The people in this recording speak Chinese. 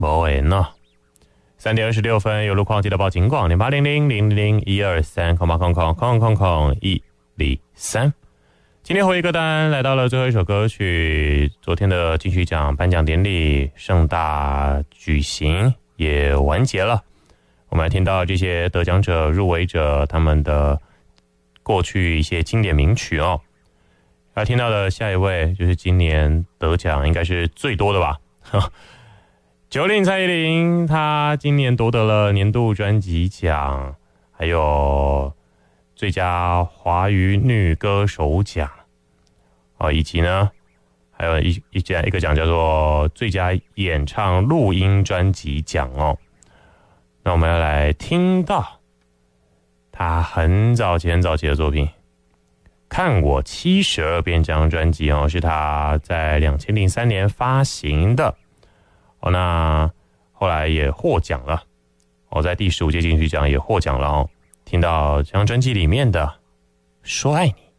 没缘呢。3点26分，有路况记得报警广0800-00123,123。今天回忆歌单来到了最后一首歌曲，昨天的金曲奖颁奖典礼盛大举行，也完结了。我们来听到这些得奖者、入围者他们的过去一些经典名曲哦。要听到的下一位就是今年得奖应该是最多的吧，90蔡依林，她今年夺得了年度专辑奖，还有最佳华语女歌手奖，以及呢还有一个奖叫做最佳演唱录音专辑奖哦。那我们要来听到她很早期的作品，看我72遍这张专辑哦，是她在2003年发行的哦。那后来也获奖了哦，在第15届金曲奖也获奖了哦。听到这张专辑里面的《说爱你》。